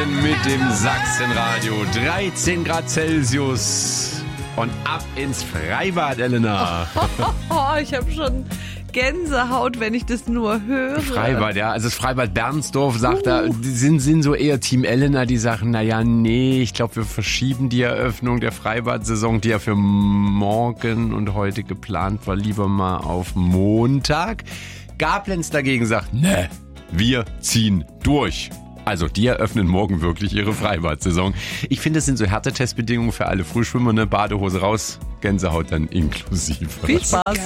Morgen mit dem Sachsenradio. 13 Grad Celsius und ab ins Freibad, Elena. Ich habe schon Gänsehaut, wenn ich das nur höre. Freibad, ja. Also das Freibad Bernsdorf sagt da, die sind so eher Team Elena, die sagen, naja, nee, ich glaube, wir verschieben die Eröffnung der Freibad-Saison, die ja für morgen und heute geplant war, lieber mal auf Montag. Gablenz dagegen sagt, ne, wir ziehen durch. Also, die eröffnen morgen wirklich ihre Freibad-Saison. Ich finde, es sind so Härtetestbedingungen für alle Frühschwimmer, ne? Badehose raus, Gänsehaut dann inklusive. Viel Spaß.